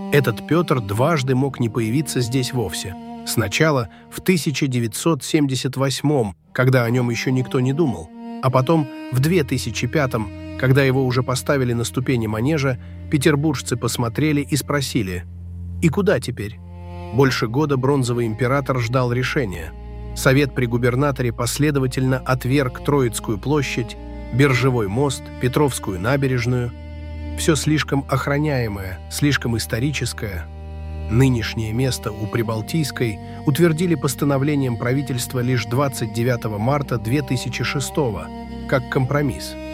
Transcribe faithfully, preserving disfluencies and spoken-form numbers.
Этот Петр дважды мог не появиться здесь вовсе. Сначала в тысяча девятьсот семьдесят восьмом, когда о нем еще никто не думал, а потом в две тысячи пятом, когда его уже поставили на ступени манежа, петербуржцы посмотрели и спросили: «И куда теперь?» Больше года бронзовый император ждал решения. Совет при губернаторе последовательно отверг Троицкую площадь, Биржевой мост, Петровскую набережную. Все слишком охраняемое, слишком историческое. Нынешнее место у Прибалтийской утвердили постановлением правительства лишь двадцать девятого марта две тысячи шестого, как компромисс.